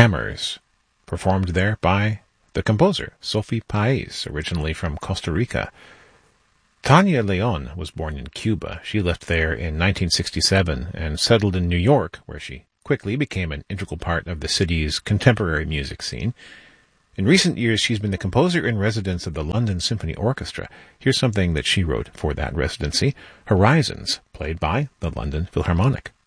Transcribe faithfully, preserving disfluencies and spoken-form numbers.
Hammers, performed there by the composer, Sophie Paez, originally from Costa Rica. Tania Leon was born in Cuba. She left there in nineteen sixty-seven and settled in New York, where she quickly became an integral part of the city's contemporary music scene. In recent years, she's been the composer in residence of the London Symphony Orchestra. Here's something that she wrote for that residency, Horizons, played by the London Philharmonic.